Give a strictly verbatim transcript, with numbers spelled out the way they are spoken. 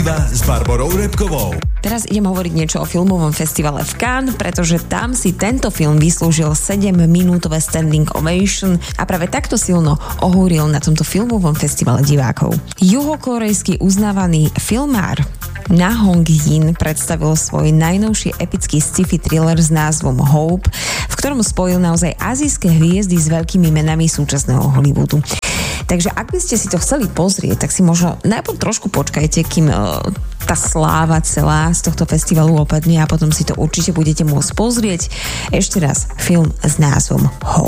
Iba s Barborou Repkovou. Teraz idem hovoriť niečo o filmovom festivale v Cannes, pretože tam si tento film vyslúžil sedemminútové standing ovation a práve takto silno ohúril na tomto filmovom festivale divákov. Juhokorejský uznávaný filmár Na Hong Jin predstavil svoj najnovší epický sci-fi thriller s názvom Hope, v ktorom spojil naozaj azijské hviezdy s veľkými menami súčasného Hollywoodu. Takže ak by ste si to chceli pozrieť, tak si možno najprv trošku počkajte, kým uh, tá sláva celá z tohto festivalu opadne a potom si to určite budete môcť pozrieť. Ešte raz, film s názvom Hope.